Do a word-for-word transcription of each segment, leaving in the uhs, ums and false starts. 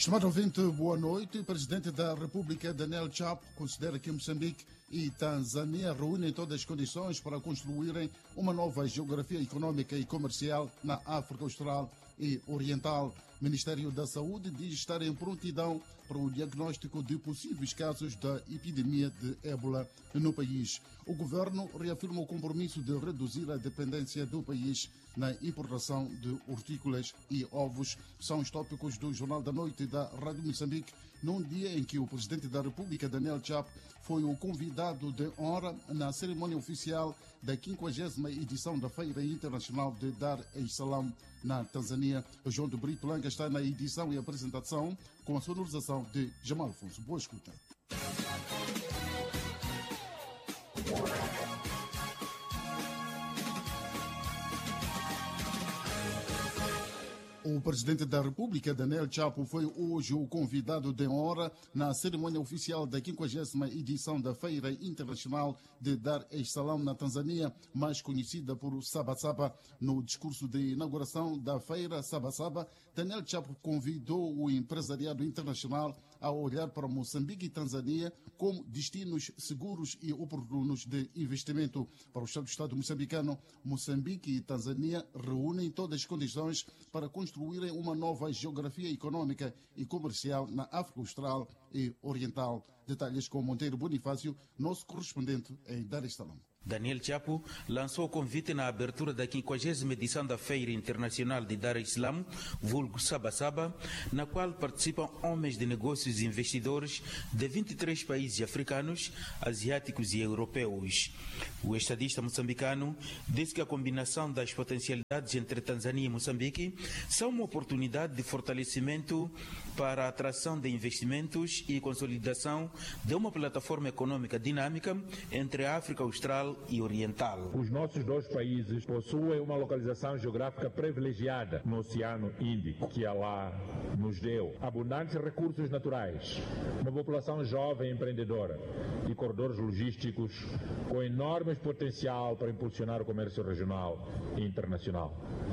Estimado ouvinte, boa noite. O presidente da República, Daniel Chapo, considera que Moçambique e Tanzânia reúnem todas as condições para construírem uma nova geografia econômica e comercial na África Austral e Oriental. O Ministério da Saúde diz estar em prontidão para o diagnóstico de possíveis casos da epidemia de ébola no país. O governo reafirma o compromisso de reduzir a dependência do país na importação de hortícolas e ovos. São os tópicos do Jornal da Noite da Rádio Moçambique, num dia em que o presidente da República, Daniel Chapo, foi o convidado de honra na cerimônia oficial da quinquagésima edição da Feira Internacional de Dar es Salaam na Tanzânia. O João de Brito Langa está na edição e apresentação com a sonorização de Jamal Afonso. Boa escuta. O presidente da República, Daniel Chapo, foi hoje o convidado de honra na cerimônia oficial da quinquagésima edição da Feira Internacional de Dar es Salaam na Tanzânia, mais conhecida por Sabasaba. No discurso de inauguração da feira Sabasaba, Daniel Chapo convidou o empresariado internacional a olhar para Moçambique e Tanzânia como destinos seguros e oportunos de investimento. Para o Estado do Estado moçambicano, Moçambique e Tanzânia reúnem todas as condições para construir construírem uma nova geografia econômica e comercial na África Austral e Oriental. Detalhes com Monteiro Bonifácio, nosso correspondente em Dar es Salaam. Daniel Chapo lançou o convite na abertura da quinquagésima edição da Feira Internacional de Dar es Salaam, vulgo Sabasaba, na qual participam homens de negócios e investidores de vinte e três países africanos, asiáticos e europeus. O estadista moçambicano disse que a combinação das potencialidades entre Tanzânia e Moçambique são uma oportunidade de fortalecimento para a atração de investimentos e consolidação de uma plataforma econômica dinâmica entre a África Austral e Oriental. Os nossos dois países possuem uma localização geográfica privilegiada no Oceano Índico, que Allah nos deu abundantes recursos naturais, uma população jovem e empreendedora e corredores logísticos com enorme potencial para impulsionar o comércio regional e internacional.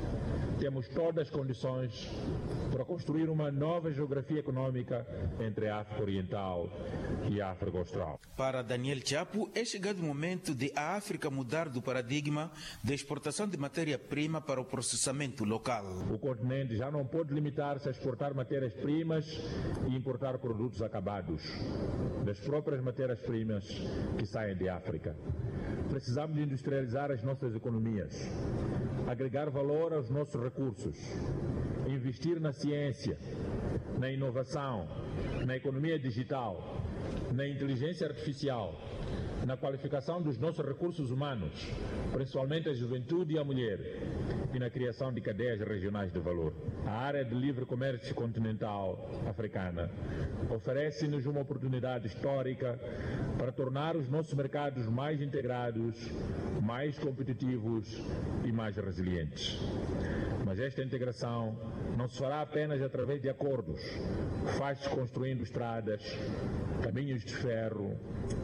Temos todas as condições para construir uma nova geografia econômica entre a África Oriental e a África Austral. Para Daniel Chapo, é chegado o momento de a África mudar do paradigma da exportação de matéria-prima para o processamento local. O continente já não pode limitar-se a exportar matérias-primas e importar produtos acabados das próprias matérias-primas que saem de África. Precisamos de industrializar as nossas economias, agregar valor aos nossos recursos, investir na ciência, na inovação, na economia digital, na inteligência artificial, na qualificação dos nossos recursos humanos, principalmente a juventude e a mulher, e na criação de cadeias regionais de valor. A área de livre comércio continental africana oferece-nos uma oportunidade histórica para tornar os nossos mercados mais integrados, mais competitivos e mais resilientes. Mas esta integração não se fará apenas através de acordos, faz-se construindo estradas, caminhos de ferro,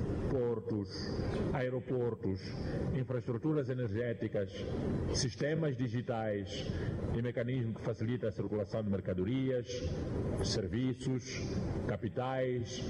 portos, aeroportos, infraestruturas energéticas, sistemas digitais e mecanismos que facilitam a circulação de mercadorias, serviços, capitais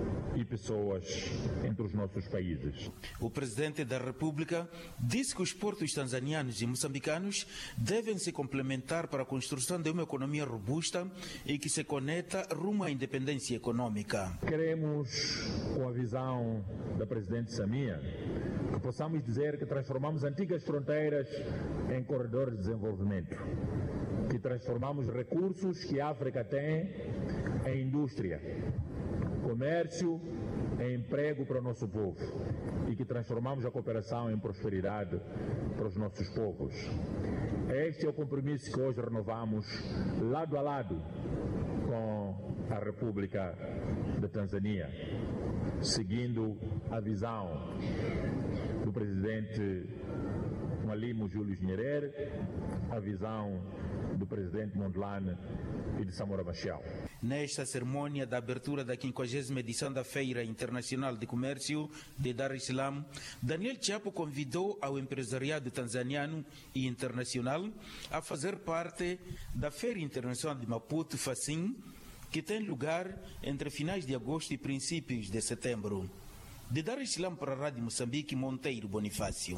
e pessoas entre os nossos países. O presidente da República disse que os portos tanzanianos e moçambicanos devem se complementar para a construção de uma economia robusta e que se conecta rumo à independência econômica. Queremos, com a visão da presidente Samia, que possamos dizer que transformamos antigas fronteiras em corredores de desenvolvimento, que transformamos recursos que a África tem em indústria, comércio em emprego para o nosso povo e que transformamos a cooperação em prosperidade para os nossos povos. Este é o compromisso que hoje renovamos lado a lado com a República da Tanzânia, seguindo a visão do presidente Mwalimu Julius Nyerere, a visão do presidente Mondlane e de Samora Machel. Nesta cerimônia da abertura da quinquagésima edição da Feira Internacional de Comércio de Dar es Salaam, Daniel Chapo convidou ao empresariado tanzaniano e internacional a fazer parte da Feira Internacional de Maputo, FACIM, que tem lugar entre finais de agosto e princípios de setembro. De Dar es Salaam para a Rádio Moçambique, Monteiro Bonifácio.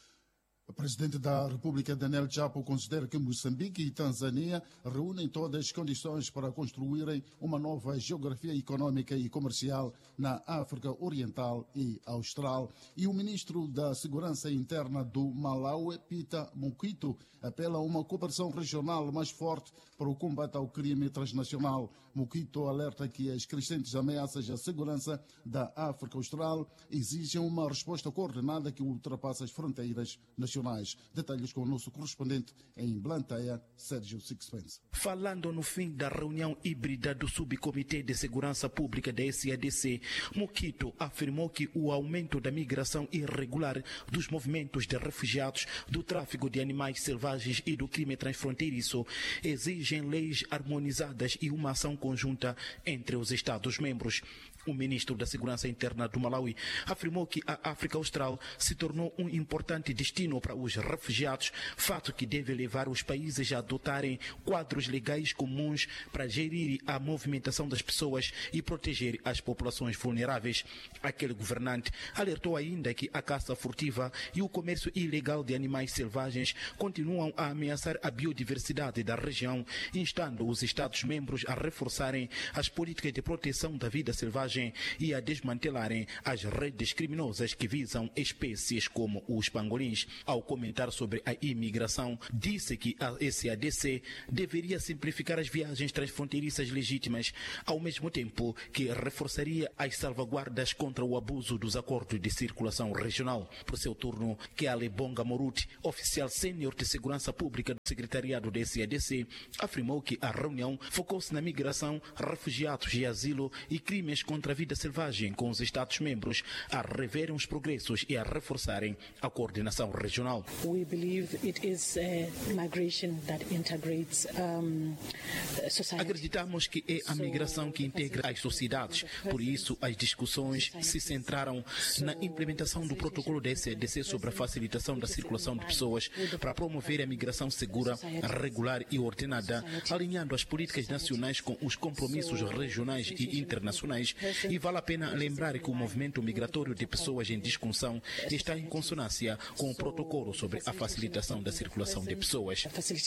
O presidente da República, Daniel Chapo, considera que Moçambique e Tanzânia reúnem todas as condições para construírem uma nova geografia econômica e comercial na África Oriental e Austral. E o ministro da Segurança Interna do Malawi, Peter Mukito, apela a uma cooperação regional mais forte para o combate ao crime transnacional. Mukito alerta que as crescentes ameaças à segurança da África Austral exigem uma resposta coordenada que ultrapassa as fronteiras nacionais. Detalhes com o nosso correspondente em Blantyre, Sérgio Sixpence. Falando no fim da reunião híbrida do Subcomitê de Segurança Pública da S A D C, Mukito afirmou que o aumento da migração irregular, dos movimentos de refugiados, do tráfico de animais selvagens e do crime transfronteiriço exigem leis harmonizadas e uma ação conjunta entre os Estados-membros. O ministro da Segurança Interna do Malawi afirmou que a África Austral se tornou um importante destino para os refugiados, fato que deve levar os países a adotarem quadros legais comuns para gerir a movimentação das pessoas e proteger as populações vulneráveis. Aquele governante alertou ainda que a caça furtiva e o comércio ilegal de animais selvagens continuam a ameaçar a biodiversidade da região, instando os Estados-membros a reforçarem as políticas de proteção da vida selvagem e a desmantelarem as redes criminosas que visam espécies como os pangolins. Ao comentar sobre a imigração, disse que a S A D C deveria simplificar as viagens transfronteiriças legítimas, ao mesmo tempo que reforçaria as salvaguardas contra o abuso dos acordos de circulação regional. Por seu turno, Keale Bonga Moruti, oficial sênior de segurança pública do secretariado da S A D C, afirmou que a reunião focou-se na migração, refugiados e asilo e crimes contra a vida selvagem, com os Estados-membros a reverem os progressos e a reforçarem a coordenação regional. We believe it is a migration that integrates um, society. Acreditamos que é a migração que integra as sociedades. Por isso, as discussões se centraram na implementação do protocolo da S A D C sobre a facilitação da circulação de pessoas para promover a migração segura, regular e ordenada, alinhando as políticas nacionais com os compromissos regionais e internacionais. E vale a pena lembrar que o movimento migratório de pessoas em discussão está em consonância com o protocolo sobre a facilitação da circulação de pessoas.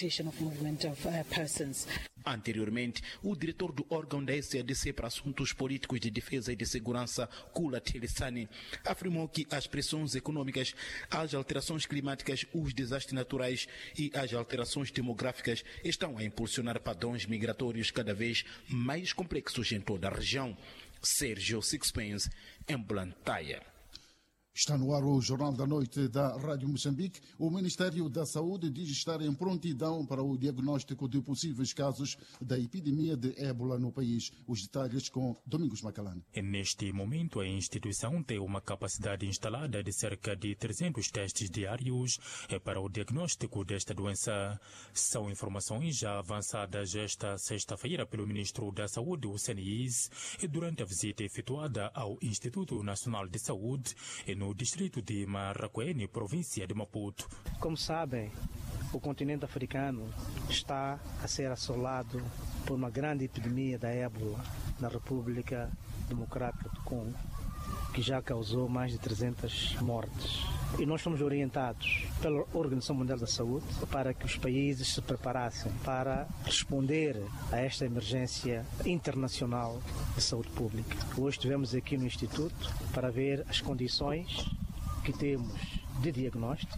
Anteriormente, o diretor do órgão da S A D C para assuntos políticos de defesa e de segurança, Kula Telisani, afirmou que as pressões econômicas, as alterações climáticas, os desastres naturais e as alterações demográficas estão a impulsionar padrões migratórios cada vez mais complexos em toda a região. Sérgio Sixpence, em Blantyre. Está no ar o Jornal da Noite da Rádio Moçambique. O Ministério da Saúde diz estar em prontidão para o diagnóstico de possíveis casos da epidemia de ébola no país. Os detalhes com Domingos Macalane. Neste momento, a instituição tem uma capacidade instalada de cerca de trezentos testes diários para o diagnóstico desta doença. São informações já avançadas esta sexta-feira pelo Ministro da Saúde, o Senis, durante a visita efetuada ao Instituto Nacional de Saúde no distrito de Marraquene, província de Maputo. Como sabem, o continente africano está a ser assolado por uma grande epidemia da ébola na República Democrática do Congo, que já causou mais de trezentas mortes. E nós fomos orientados pela Organização Mundial da Saúde para que os países se preparassem para responder a esta emergência internacional de saúde pública. Hoje estivemos aqui no Instituto para ver as condições que temos de diagnóstico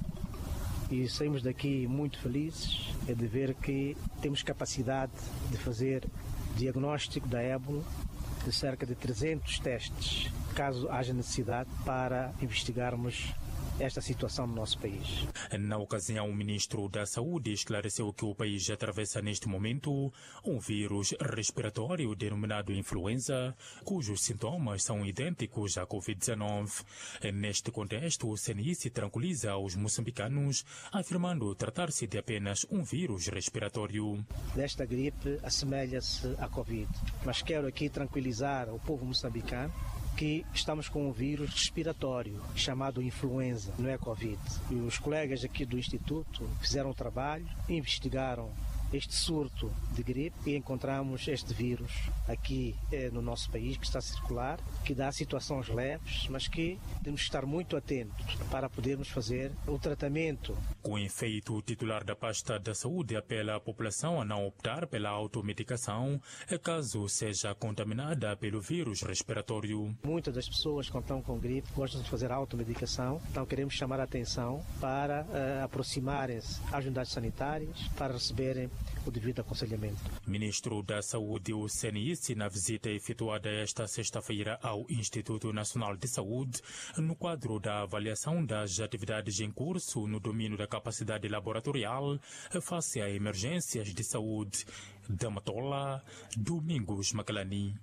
e saímos daqui muito felizes de ver que temos capacidade de fazer diagnóstico da ébola de cerca de trezentos testes, caso haja necessidade, para investigarmos esta situação no nosso país. Na ocasião, o Ministro da Saúde esclareceu que o país atravessa neste momento um vírus respiratório denominado influenza, cujos sintomas são idênticos à covid dezenove. Neste contexto, o C N I se tranquiliza aos moçambicanos, afirmando tratar-se de apenas um vírus respiratório. Desta gripe assemelha-se à Covid, mas quero aqui tranquilizar o povo moçambicano que estamos com um vírus respiratório chamado influenza, não é Covid. E os colegas aqui do Instituto fizeram um trabalho, investigaram este surto de gripe e encontramos este vírus aqui eh, no nosso país, que está a circular, que dá situações leves, mas que temos que estar muito atentos para podermos fazer o tratamento. Com efeito, o titular da pasta da saúde apela à população a não optar pela automedicação caso seja contaminada pelo vírus respiratório. Muitas das pessoas que estão com gripe gostam de fazer automedicação, então queremos chamar a atenção para uh, aproximarem-se às unidades sanitárias para receberem o devido aconselhamento. Ministro da Saúde, o C N I, na visita efetuada esta sexta-feira ao Instituto Nacional de Saúde, no quadro da avaliação das atividades em curso no domínio da capacidade laboratorial face a emergências de saúde. Damatola, Domingos Macalani.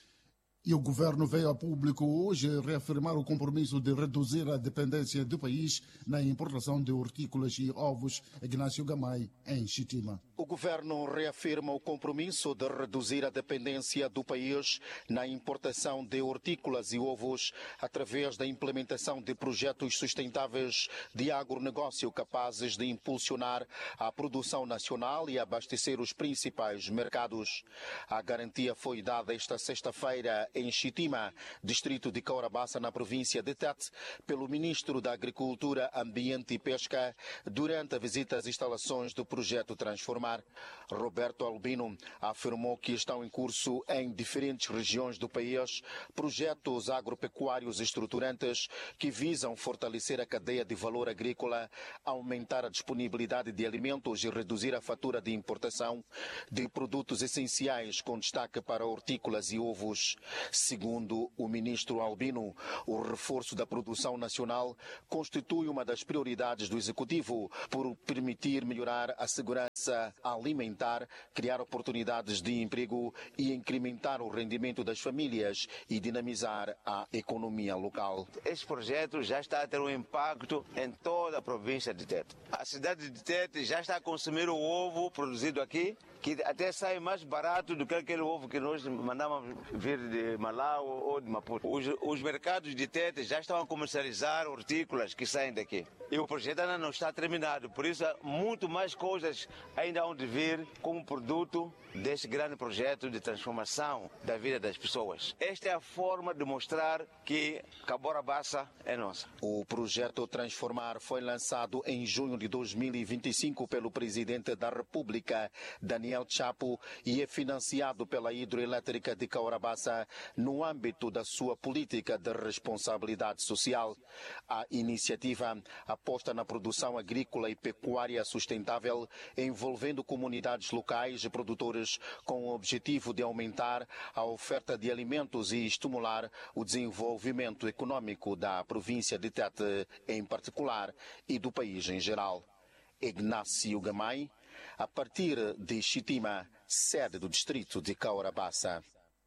E o governo veio a público hoje reafirmar o compromisso de reduzir a dependência do país na importação de hortícolas e ovos. Ignácio Gamay, em Chitima. O governo reafirma o compromisso de reduzir a dependência do país na importação de hortícolas e ovos através da implementação de projetos sustentáveis de agronegócio capazes de impulsionar a produção nacional e abastecer os principais mercados. A garantia foi dada esta sexta-feira em Chitima, distrito de Caurabaça, na província de Tete, pelo ministro da Agricultura, Ambiente e Pesca, durante a visita às instalações do projeto Transformar. Roberto Albino afirmou que estão em curso em diferentes regiões do país projetos agropecuários estruturantes que visam fortalecer a cadeia de valor agrícola, aumentar a disponibilidade de alimentos e reduzir a fatura de importação de produtos essenciais, com destaque para hortícolas e ovos. Segundo o ministro Albino, o reforço da produção nacional constitui uma das prioridades do Executivo por permitir melhorar a segurança alimentar, criar oportunidades de emprego e incrementar o rendimento das famílias e dinamizar a economia local. Este projeto já está a ter um impacto em toda a província de Tete. A cidade de Tete já está a consumir o ovo produzido aqui, que até sai mais barato do que aquele ovo que nós mandamos vir de Malau ou de Maputo. Os, os mercados de Tete já estão a comercializar hortícolas que saem daqui. E o projeto ainda não está terminado, por isso muito mais coisas ainda hão de vir como produto deste grande projeto de transformação da vida das pessoas. Esta é a forma de mostrar que Caborabaça é nossa. O projeto Transformar foi lançado em junho de dois mil e vinte e cinco pelo presidente da República, Daniel Chapo, e é financiado pela Hidroelétrica de Caurabaça no âmbito da sua política de responsabilidade social. A iniciativa aposta na produção agrícola e pecuária sustentável, envolvendo comunidades locais e produtores, com o objetivo de aumentar a oferta de alimentos e estimular o desenvolvimento econômico da província de Tete em particular e do país em geral. Ignácio Gamay, a partir de Chitima, sede do distrito de Caurabaça.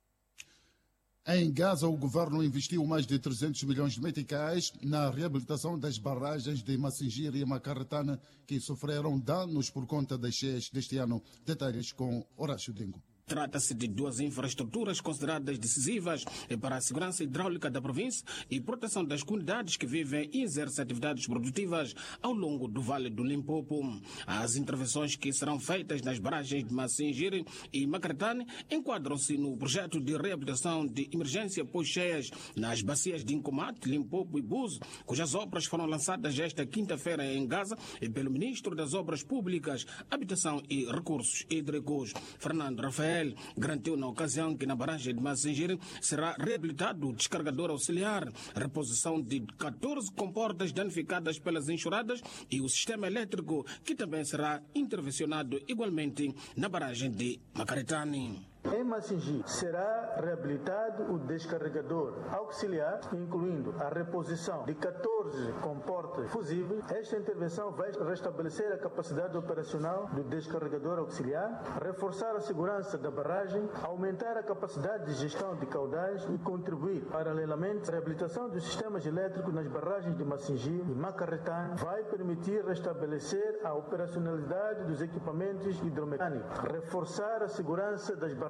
Em Gaza, o governo investiu mais de trezentos milhões de meticais na reabilitação das barragens de Massinjir e Macaretana, que sofreram danos por conta das cheias deste ano. Detalhes com Horácio Dingo. Trata-se de duas infraestruturas consideradas decisivas para a segurança hidráulica da província e proteção das comunidades que vivem e exercem atividades produtivas ao longo do Vale do Limpopo. As intervenções que serão feitas nas barragens de Massinjir e Macaretane enquadram-se no projeto de reabilitação de emergência pós-cheias nas bacias de Incomate, Limpopo e Buzo, cujas obras foram lançadas esta quinta-feira em Gaza pelo Ministro das Obras Públicas, Habitação e Recursos Hídricos, Fernando Rafael. Garantiu na ocasião que na barragem de Massinjir será reabilitado o descargador auxiliar, reposição de catorze comportas danificadas pelas enxurradas e o sistema elétrico, que também será intervencionado igualmente na barragem de Macaretane. Em Massinjir será reabilitado o descarregador auxiliar, incluindo a reposição de catorze comportas fusíveis. Esta intervenção vai restabelecer a capacidade operacional do descarregador auxiliar, reforçar a segurança da barragem, aumentar a capacidade de gestão de caudais e contribuir, paralelamente, à reabilitação dos sistemas elétricos nas barragens de Massinjir e Macaretane. Vai permitir restabelecer a operacionalidade dos equipamentos hidromecânicos, reforçar a segurança das barragens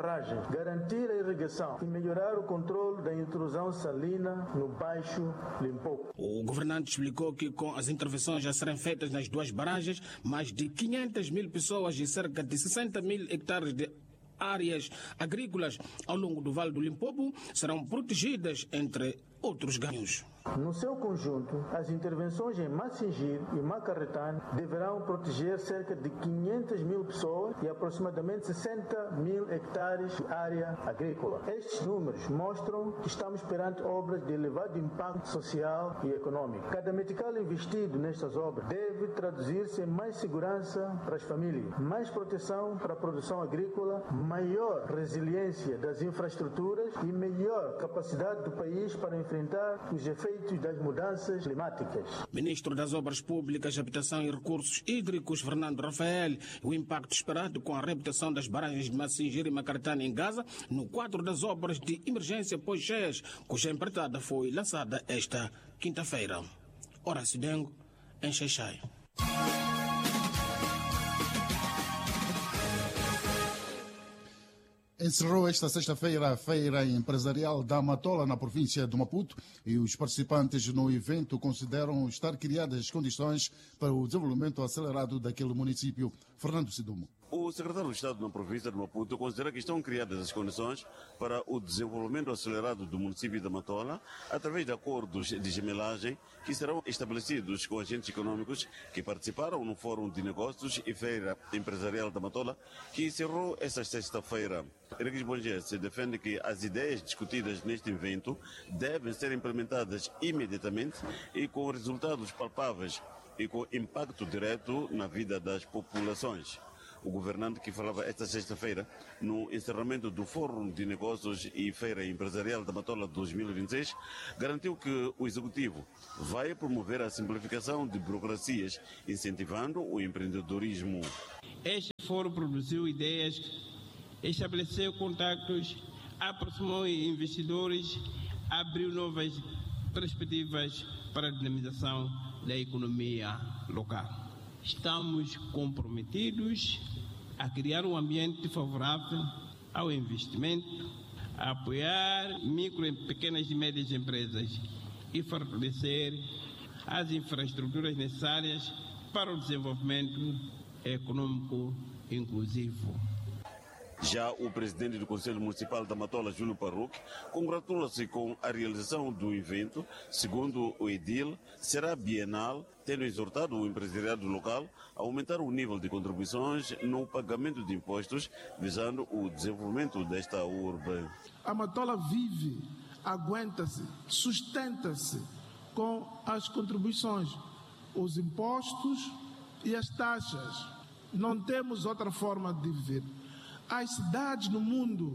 barragens, garantir a irrigação e melhorar o controle da intrusão salina no Baixo Limpopo. O governante explicou que com as intervenções a serem feitas nas duas barragens, mais de quinhentas mil pessoas e cerca de sessenta mil hectares de áreas agrícolas ao longo do Vale do Limpopo serão protegidas, entre outros ganhos. No seu conjunto, as intervenções em Massingir e Macarretane deverão proteger cerca de quinhentas mil pessoas e aproximadamente sessenta mil hectares de área agrícola. Estes números mostram que estamos perante obras de elevado impacto social e econômico. Cada metical investido nestas obras deve traduzir-se em mais segurança para as famílias, mais proteção para a produção agrícola, maior resiliência das infraestruturas e melhor capacidade do país para enfrentar os efeitos das mudanças climáticas. Ministro das Obras Públicas, Habitação e Recursos Hídricos, Fernando Rafael, o impacto esperado com a reabilitação das barragens de Massingir e Macarretane em Gaza no quadro das obras de emergência pós-cheias, cuja empreitada foi lançada esta quinta-feira. Horácio Dengo, em Xai-Xai. Encerrou esta sexta-feira a Feira Empresarial da Matola, na província de Maputo, e os participantes no evento consideram estar criadas as condições para o desenvolvimento acelerado daquele município. Fernando Sidumo. O secretário de Estado na província de Maputo considera que estão criadas as condições para o desenvolvimento acelerado do município de Matola através de acordos de gemelagem que serão estabelecidos com agentes econômicos que participaram no Fórum de Negócios e Feira Empresarial da Matola, que encerrou esta sexta-feira. Henrique Bonges defende que as ideias discutidas neste evento devem ser implementadas imediatamente e com resultados palpáveis e com impacto direto na vida das populações. O governante, que falava esta sexta-feira no encerramento do Fórum de Negócios e Feira Empresarial da Matola dois mil e vinte e seis, garantiu que o Executivo vai promover a simplificação de burocracias, incentivando o empreendedorismo. Este fórum produziu ideias, estabeleceu contactos, aproximou investidores, abriu novas perspectivas para a dinamização da economia local. Estamos comprometidos a criar um ambiente favorável ao investimento, a apoiar micro, pequenas e médias empresas e fortalecer as infraestruturas necessárias para o desenvolvimento econômico inclusivo. Já o presidente do Conselho Municipal da Matola, Júlio Parruque, congratula-se com a realização do evento. Segundo o edil, será bienal, tendo exortado o empresariado local a aumentar o nível de contribuições no pagamento de impostos, visando o desenvolvimento desta urbe. A Matola vive, aguenta-se, sustenta-se com as contribuições, os impostos e as taxas. Não temos outra forma de viver. As cidades no mundo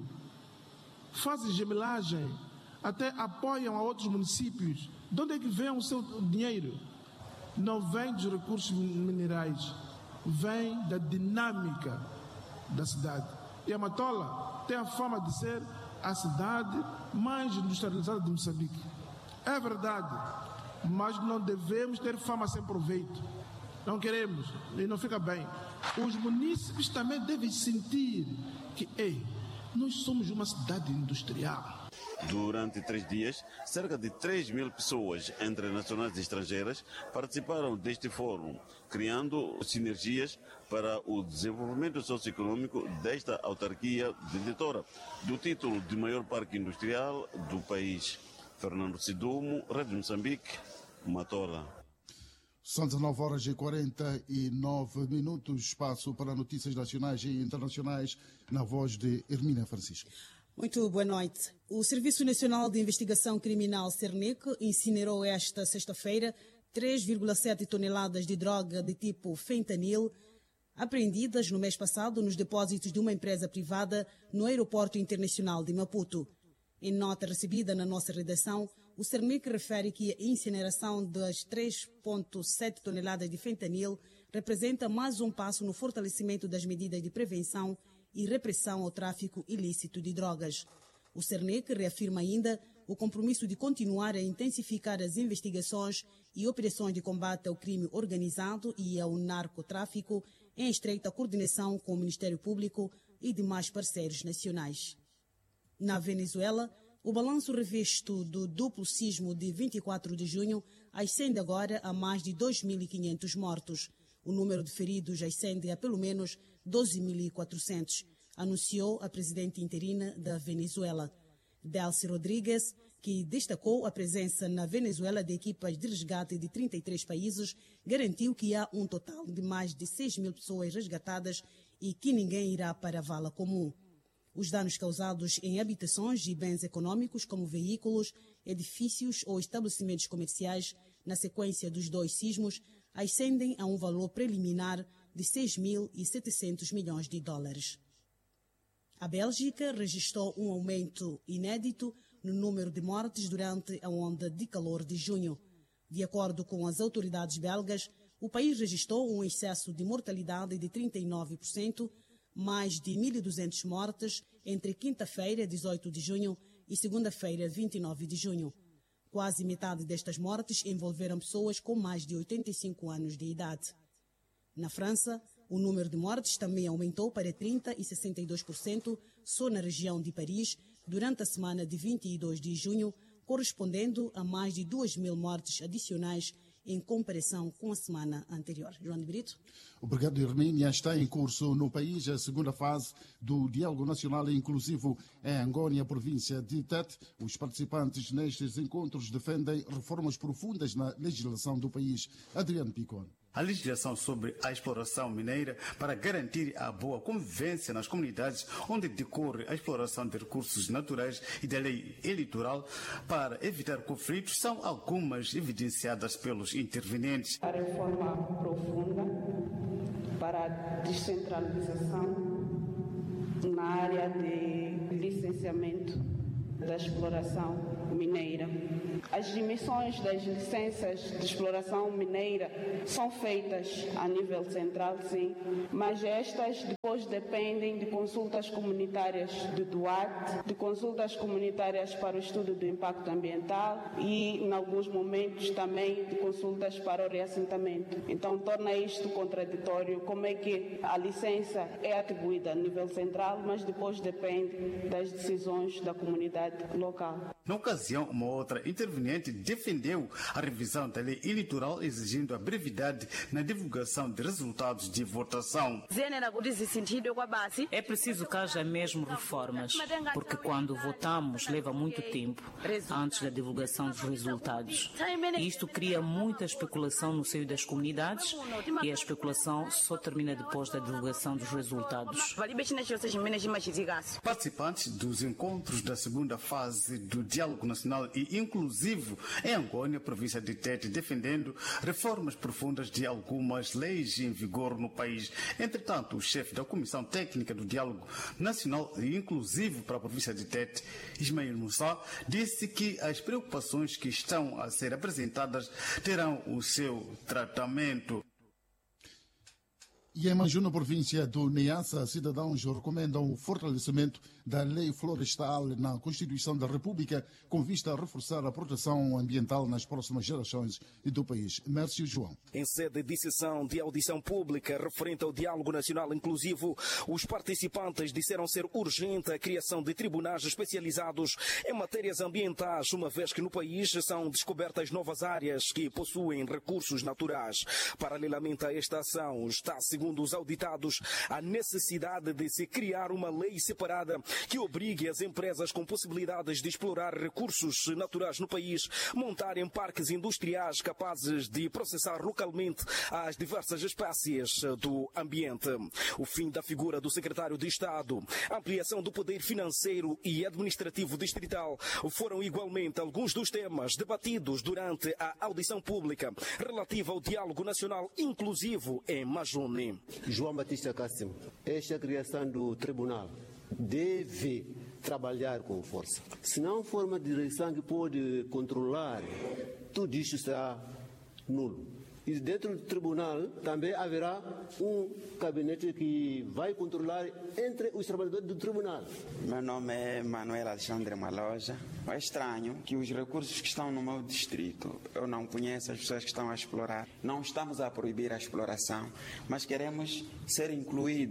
fazem gemelagem, até apoiam a outros municípios. De onde é que vem o seu dinheiro? Não vem dos recursos minerais, vem da dinâmica da cidade. E a Matola tem a fama de ser a cidade mais industrializada de Moçambique. É verdade, mas não devemos ter fama sem proveito. Não queremos, e não fica bem. Os munícipes também devem sentir que, ei, nós somos uma cidade industrial. Durante três dias, cerca de três mil pessoas, entre nacionais e estrangeiras, participaram deste fórum, criando sinergias para o desenvolvimento socioeconômico desta autarquia detentora do título de maior parque industrial do país. Fernando Sidumo, Rádio Moçambique, Matola. São dezenove horas e quarenta e nove minutos. Espaço para notícias nacionais e internacionais na voz de Hermínia Francisco. Muito boa noite. O Serviço Nacional de Investigação Criminal, Cernec, incinerou esta sexta-feira três vírgula sete toneladas de droga de tipo fentanil apreendidas no mês passado nos depósitos de uma empresa privada no Aeroporto Internacional de Maputo. Em nota recebida na nossa redação, o Cernec refere que a incineração das três vírgula sete toneladas de fentanil representa mais um passo no fortalecimento das medidas de prevenção e repressão ao tráfico ilícito de drogas. O Cernec reafirma ainda o compromisso de continuar a intensificar as investigações e operações de combate ao crime organizado e ao narcotráfico em estreita coordenação com o Ministério Público, e demais parceiros nacionais. Na Venezuela, o balanço revisto do duplo sismo de vinte e quatro de junho ascende agora a mais de dois mil e quinhentos mortos. O número de feridos ascende a pelo menos doze mil e quatrocentos, anunciou a presidente interina da Venezuela. Delcy Rodrigues, que destacou a presença na Venezuela de equipas de resgate de trinta e três países, garantiu que há um total de mais de seis mil pessoas resgatadas e que ninguém irá para a vala comum. Os danos causados em habitações e bens econômicos, como veículos, edifícios ou estabelecimentos comerciais, na sequência dos dois sismos, ascendem a um valor preliminar de seis mil e setecentos milhões de dólares. A Bélgica registrou um aumento inédito no número de mortes durante a onda de calor de junho. De acordo com as autoridades belgas, o país registrou um excesso de mortalidade de trinta e nove por cento, mais de mil e duzentas mortes entre quinta-feira, dezoito de junho, e segunda-feira, vinte e nove de junho. Quase metade destas mortes envolveram pessoas com mais de oitenta e cinco anos de idade. Na França, o número de mortes também aumentou para trinta e sessenta e dois por cento só na região de Paris durante a semana de vinte e dois de junho, correspondendo a mais de duas mil mortes adicionais em comparação com a semana anterior. João de Brito. Obrigado, Hermínia. Está em curso no país a segunda fase do Diálogo Nacional Inclusivo em Angônia, província de Tete. Os participantes nestes encontros defendem reformas profundas na legislação do país. Adriano Picon. A legislação sobre a exploração mineira para garantir a boa convivência nas comunidades onde decorre a exploração de recursos naturais e da lei eleitoral para evitar conflitos são algumas evidenciadas pelos intervenientes. A reforma profunda para a descentralização na área de licenciamento da exploração mineira. As emissões das licenças de exploração mineira são feitas a nível central, sim, mas estas depois dependem de consultas comunitárias de Duarte, de consultas comunitárias para o estudo do impacto ambiental e, em alguns momentos, também de consultas para o reassentamento. Então, torna isto contraditório. Como é que a licença é atribuída a nível central, mas depois depende das decisões da comunidade local? Na ocasião, uma outra interveniente defendeu a revisão da lei eleitoral, exigindo a brevidade na divulgação de resultados de votação. É preciso que haja mesmo reformas, porque quando votamos leva muito tempo antes da divulgação dos resultados. Isto cria muita especulação no seio das comunidades e a especulação só termina depois da divulgação dos resultados. Participantes dos encontros da segunda fase do Diálogo Nacional e Inclusivo em Angônia, província de Tete, defendendo reformas profundas de algumas leis em vigor no país. Entretanto, o chefe da Comissão Técnica do Diálogo Nacional e Inclusivo para a província de Tete, Ismael Moussa, disse que as preocupações que estão a ser apresentadas terão o seu tratamento. E em Manjuna, província do Niassa, cidadãos recomendam o fortalecimento da lei florestal na Constituição da República, com vista a reforçar a proteção ambiental nas próximas gerações do país. Mércio João. Em sede de sessão de audição pública referente ao Diálogo Nacional Inclusivo, os participantes disseram ser urgente a criação de tribunais especializados em matérias ambientais, uma vez que no país são descobertas novas áreas que possuem recursos naturais. Paralelamente a esta ação, está, segundo Segundo os auditados, a necessidade de se criar uma lei separada que obrigue as empresas com possibilidades de explorar recursos naturais no país montarem parques industriais capazes de processar localmente as diversas espécies do ambiente. O fim da figura do secretário de Estado, a ampliação do poder financeiro e administrativo distrital foram igualmente alguns dos temas debatidos durante a audição pública relativa ao Diálogo Nacional Inclusivo em Majune. João Batista Cássimo, esta criação do tribunal deve trabalhar com força. Se não for uma direção que pode controlar, tudo isto será nulo. E dentro do tribunal também haverá um gabinete que vai controlar entre os trabalhadores do tribunal. Meu nome é Manuel Alexandre Maloja. É estranho que os recursos que estão no meu distrito, eu não conheço as pessoas que estão a explorar. Não estamos a proibir a exploração, mas queremos ser incluídos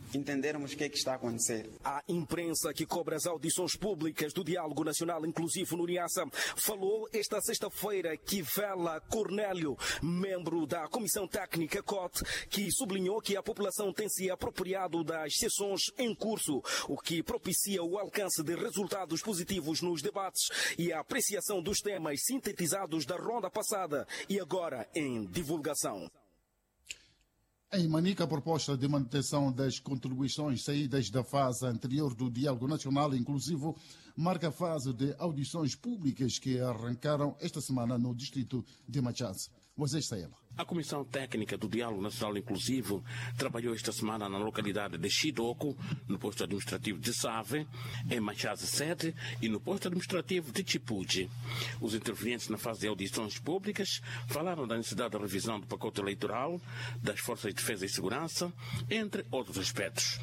entendermos o que é que está a acontecer. A imprensa que cobre as audições públicas do Diálogo Nacional Inclusivo no Niassa falou esta sexta-feira Kivela Cornélio, membro da Comissão Técnica C O T, que sublinhou que a população tem se apropriado das sessões em curso, o que propicia o alcance de resultados positivos nos debates e a apreciação dos temas sintetizados da ronda passada e agora em divulgação. Em Manica, a proposta de manutenção das contribuições saídas da fase anterior do Diálogo Nacional Inclusivo marca a fase de audições públicas que arrancaram esta semana no distrito de Machaz. Moisés Saela. A Comissão Técnica do Diálogo Nacional Inclusivo trabalhou esta semana na localidade de Chidoko, no posto administrativo de Save, em Machaz sete e no posto administrativo de Chipuji. Os intervenientes na fase de audições públicas falaram da necessidade da revisão do pacote eleitoral, das forças de defesa e segurança, entre outros aspectos.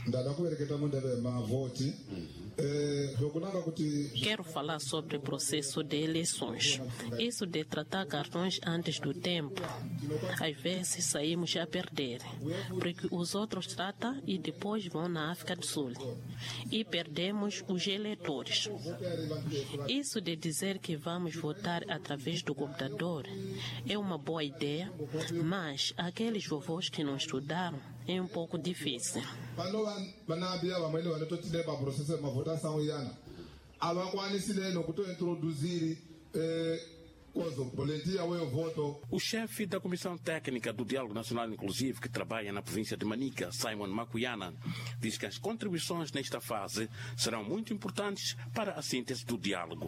Quero falar sobre o processo de eleições. Isso de tratar cartões antes do tempo. Às vezes saímos a perder, porque os outros tratam e depois vão na África do Sul. E perdemos os eleitores. Isso de dizer que vamos votar através do computador é uma boa ideia, mas aqueles vovôs que não estudaram é um pouco difícil. O chefe da Comissão Técnica do Diálogo Nacional Inclusivo, que trabalha na província de Manica, Simon Makuyana, diz que as contribuições nesta fase serão muito importantes para a síntese do diálogo.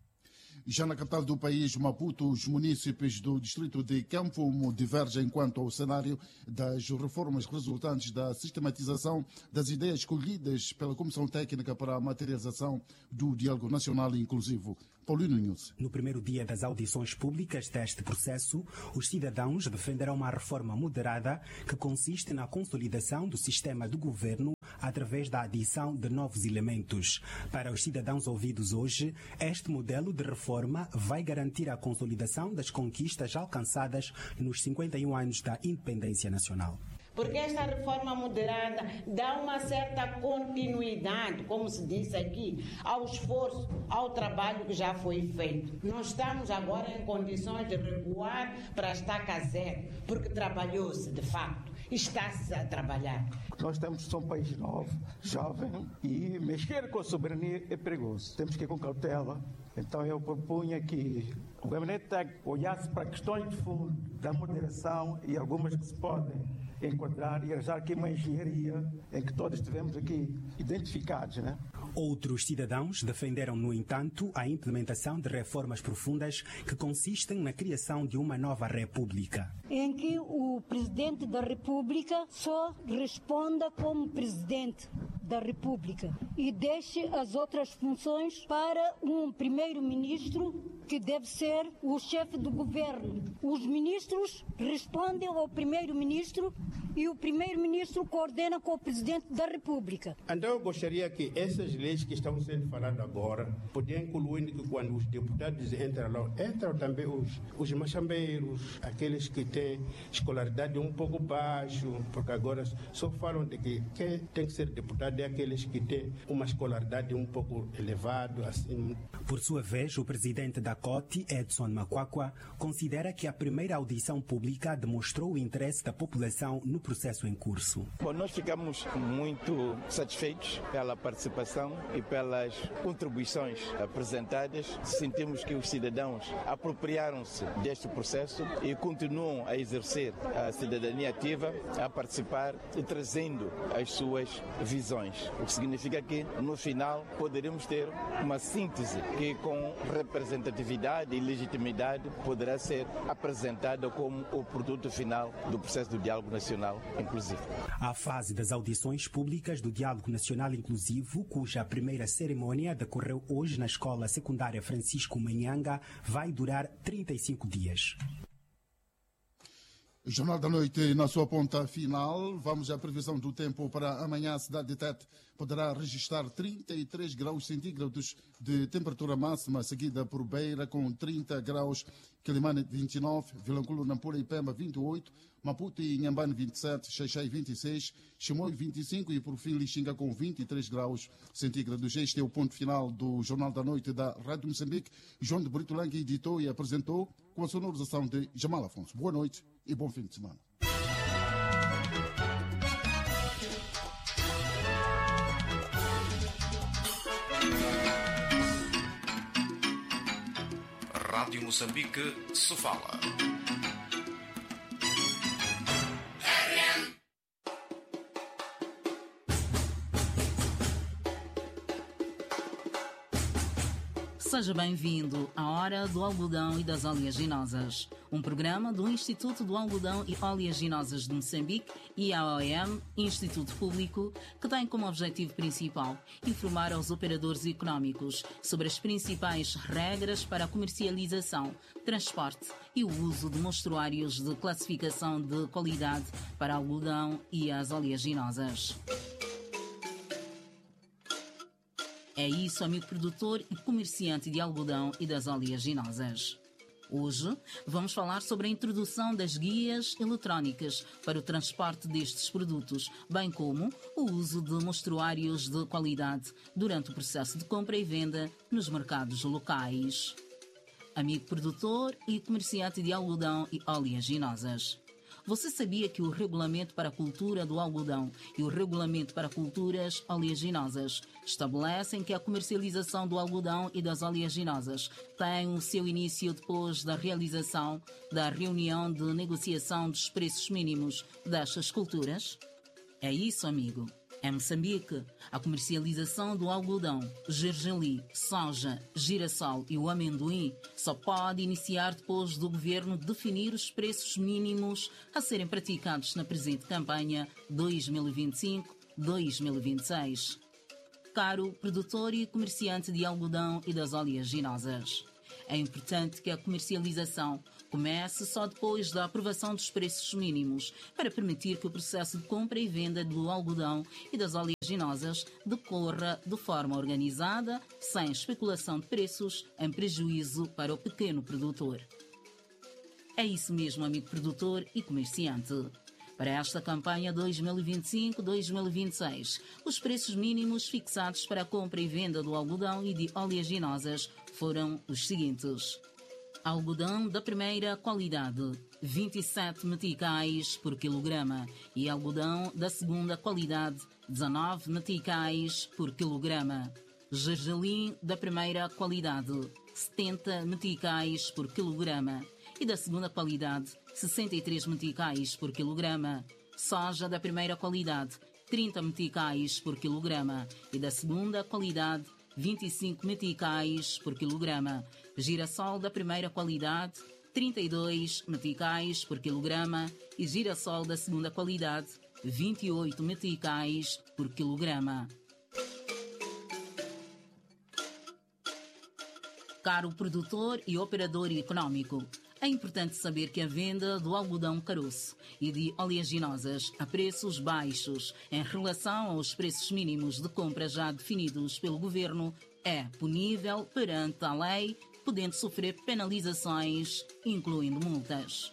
Já na capital do país, Maputo, os municípios do distrito de Campo divergem quanto ao cenário das reformas resultantes da sistematização das ideias escolhidas pela Comissão Técnica para a materialização do Diálogo Nacional Inclusivo. Paulino Nunes. No primeiro dia das audições públicas deste processo, os cidadãos defenderão uma reforma moderada que consiste na consolidação do sistema de governo através da adição de novos elementos. Para os cidadãos ouvidos hoje, este modelo de reforma vai garantir a consolidação das conquistas alcançadas nos cinquenta e um anos da independência nacional. Porque esta reforma moderada dá uma certa continuidade, como se disse aqui, ao esforço, ao trabalho que já foi feito. Não estamos agora em condições de recuar para a estaca zero, porque trabalhou-se de facto, está-se a trabalhar. Nós temos só um país novo, jovem, e mexer com a soberania é perigoso. Temos que ir com cautela. Então eu propunha que o gabinete técnico olhasse para questões de fundo, da moderação e algumas que se podem enquadrar e arranjar aqui uma engenharia em que todos estivemos aqui identificados, né? Outros cidadãos defenderam, no entanto, a implementação de reformas profundas que consistem na criação de uma nova república. Em que o presidente da república só responda como presidente da república e deixe as outras funções para um primeiro-ministro que deve ser o chefe do governo. Os ministros respondem ao primeiro-ministro e o primeiro-ministro coordena com o presidente da república. Então eu gostaria que essas leis que estão sendo faladas agora podiam incluir que quando os deputados entram lá, entram também os, os machambeiros, aqueles que têm escolaridade um pouco baixo, porque agora só falam de que quem tem que ser deputado é aqueles que têm uma escolaridade um pouco elevada. Assim. Por sua vez, o presidente da C O T, Edson Makwakwa, considera que a primeira audição pública demonstrou o interesse da população no processo em curso. Bom, nós ficamos muito satisfeitos pela participação e pelas contribuições apresentadas. Sentimos que os cidadãos apropriaram-se deste processo e continuam a exercer a cidadania ativa, a participar e trazendo as suas visões. O que significa que, no final, poderemos ter uma síntese que, com representatividade e legitimidade, poderá ser apresentada como o produto final do processo do diálogo nacional inclusivo. A fase das audições públicas do Diálogo Nacional Inclusivo, cuja primeira cerimônia decorreu hoje na Escola Secundária Francisco Manhanga, vai durar trinta e cinco dias. Jornal da Noite, na sua ponta final, vamos à previsão do tempo para amanhã. A cidade de Tete poderá registrar trinta e três graus centígrados de temperatura máxima, seguida por Beira com trinta graus, Quilimane vinte e nove, Vilanculo, Nampula e Pemba vinte e oito, Maputo e Inhambane vinte e sete, Xaixai vinte e seis, Chimoio vinte e cinco e por fim Lixinga com vinte e três graus centígrados. Este é o ponto final do Jornal da Noite da Rádio Moçambique. João de Brito Lange editou e apresentou com a sonorização de Jamal Afonso. Boa noite e bom fim de semana. Rádio Moçambique se fala. Seja bem-vindo à Hora do Algodão e das Oleaginosas, um programa do Instituto do Algodão e Oleaginosas de Moçambique e a O E M, Instituto Público, que tem como objetivo principal informar aos operadores económicos sobre as principais regras para a comercialização, transporte e o uso de mostruários de classificação de qualidade para algodão e as oleaginosas. É isso, amigo produtor e comerciante de algodão e das oleaginosas. Hoje vamos falar sobre a introdução das guias eletrónicas para o transporte destes produtos, bem como o uso de mostruários de qualidade durante o processo de compra e venda nos mercados locais. Amigo produtor e comerciante de algodão e oleaginosas. Você sabia que o Regulamento para a Cultura do Algodão e o Regulamento para Culturas Oleaginosas estabelecem que a comercialização do algodão e das oleaginosas tem o seu início depois da realização da reunião de negociação dos preços mínimos destas culturas? É isso, amigo. Em Moçambique, a comercialização do algodão, gergelim, soja, girassol e o amendoim só pode iniciar depois do governo definir os preços mínimos a serem praticados na presente campanha dois mil e vinte e cinco a dois mil e vinte e seis. Caro produtor e comerciante de algodão e das oleaginosas, é importante que a comercialização comece só depois da aprovação dos preços mínimos, para permitir que o processo de compra e venda do algodão e das oleaginosas decorra de forma organizada, sem especulação de preços, em prejuízo para o pequeno produtor. É isso mesmo, amigo produtor e comerciante. Para esta campanha dois mil e vinte e cinco a dois mil e vinte e seis, os preços mínimos fixados para a compra e venda do algodão e de oleaginosas foram os seguintes. Algodão da primeira qualidade, vinte e sete meticais por quilograma, e algodão da segunda qualidade, dezanove meticais por quilograma. Gergelim da primeira qualidade, setenta meticais por quilograma, e da segunda qualidade, sessenta e três meticais por quilograma. Soja da primeira qualidade, trinta meticais por quilograma, e da segunda qualidade, vinte e cinco meticais por quilograma. Girassol da primeira qualidade, trinta e dois meticais por quilograma, e girassol da segunda qualidade, vinte e oito meticais por quilograma. Caro produtor e operador econômico, é importante saber que a venda do algodão caroço e de oleaginosas a preços baixos em relação aos preços mínimos de compra já definidos pelo governo é punível perante a lei, podendo sofrer penalizações, incluindo multas.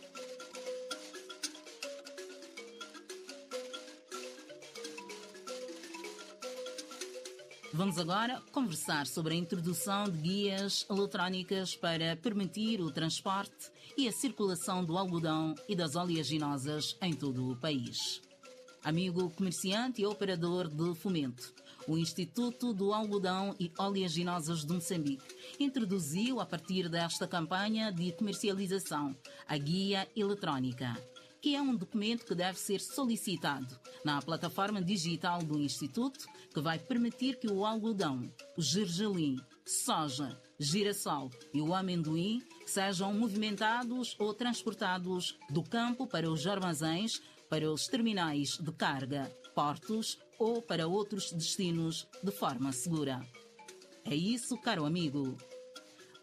Vamos agora conversar sobre a introdução de guias eletrónicas para permitir o transporte e a circulação do algodão e das oleaginosas em todo o país. Amigo comerciante e operador de fomento, o Instituto do Algodão e Oleaginosas de Moçambique introduziu, a partir desta campanha de comercialização, a Guia Eletrónica, que é um documento que deve ser solicitado na plataforma digital do Instituto, que vai permitir que o algodão, o gergelim, soja, girassol e o amendoim sejam movimentados ou transportados do campo para os armazéns, para os terminais de carga, portos ou para outros destinos de forma segura. É isso, caro amigo.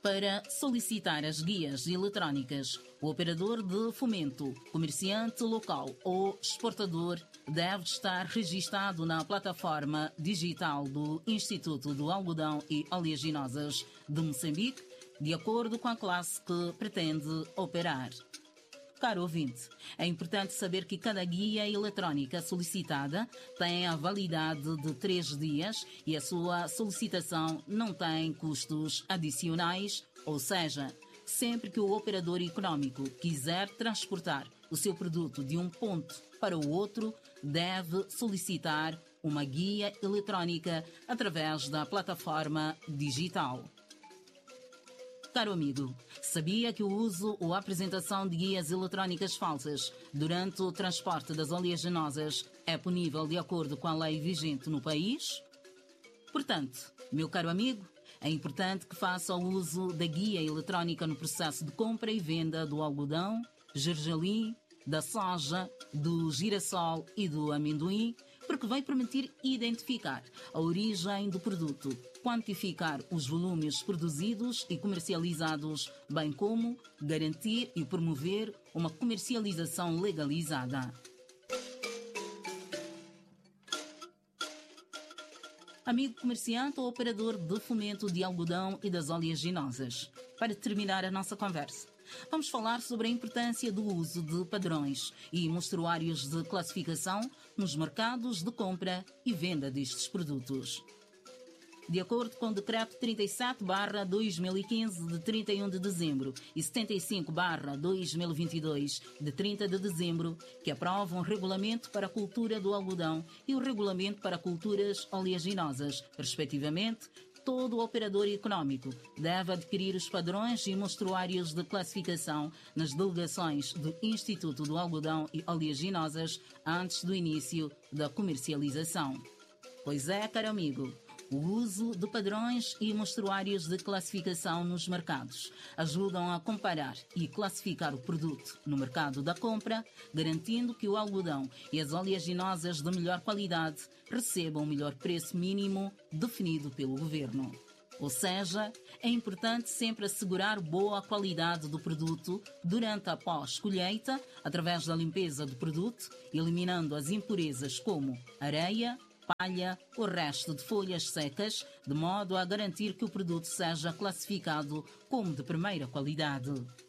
Para solicitar as guias eletrónicas, o operador de fomento, comerciante local ou exportador deve estar registado na plataforma digital do Instituto do Algodão e Oleaginosas de Moçambique, de acordo com a classe que pretende operar. Caro ouvinte, é importante saber que cada guia eletrónica solicitada tem a validade de três dias e a sua solicitação não tem custos adicionais, ou seja, sempre que o operador econômico quiser transportar o seu produto de um ponto para o outro, deve solicitar uma guia eletrónica através da plataforma digital. Caro amigo, sabia que o uso ou a apresentação de guias eletrónicas falsas durante o transporte das oleaginosas é punível de acordo com a lei vigente no país? Portanto, meu caro amigo, é importante que faça o uso da guia eletrónica no processo de compra e venda do algodão, gergelim, da soja, do girassol e do amendoim, porque vai permitir identificar a origem do produto, quantificar os volumes produzidos e comercializados, bem como garantir e promover uma comercialização legalizada. Amigo comerciante ou operador de fomento de algodão e das oleaginosas, para terminar a nossa conversa, vamos falar sobre a importância do uso de padrões e mostruários de classificação nos mercados de compra e venda destes produtos. De acordo com o Decreto trinta e sete barra dois mil e quinze, de trinta e um de dezembro, e setenta e cinco barra dois mil e vinte e dois, de trinta de dezembro, que aprovam o Regulamento para a Cultura do Algodão e o Regulamento para Culturas Oleaginosas, respectivamente, todo operador econômico deve adquirir os padrões e mostruários de classificação nas delegações do Instituto do Algodão e Oleaginosas antes do início da comercialização. Pois é, caro amigo, o uso de padrões e mostruários de classificação nos mercados ajudam a comparar e classificar o produto no mercado da compra, garantindo que o algodão e as oleaginosas de melhor qualidade recebam o melhor preço mínimo definido pelo governo. Ou seja, é importante sempre assegurar boa qualidade do produto durante a pós-colheita, através da limpeza do produto, eliminando as impurezas como areia, palha ou resto de folhas secas, de modo a garantir que o produto seja classificado como de primeira qualidade.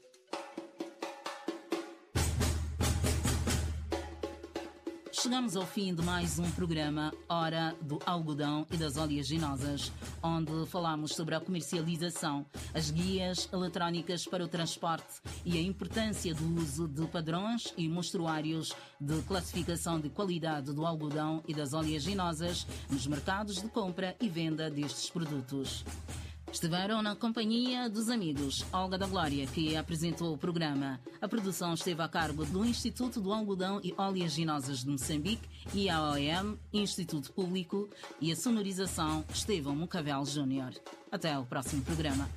Chegamos ao fim de mais um programa Hora do Algodão e das Oleaginosas, onde falamos sobre a comercialização, as guias eletrónicas para o transporte e a importância do uso de padrões e mostruários de classificação de qualidade do algodão e das oleaginosas nos mercados de compra e venda destes produtos. Estiveram na companhia dos amigos Olga da Glória, que apresentou o programa. A produção esteve a cargo do Instituto do Algodão e Oleaginosas de Moçambique e a O E M, Instituto Público, e a sonorização Estevão Mucavel Júnior. Até ao próximo programa.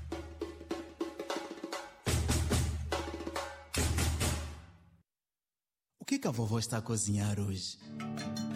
O que que a vovó está a cozinhar hoje?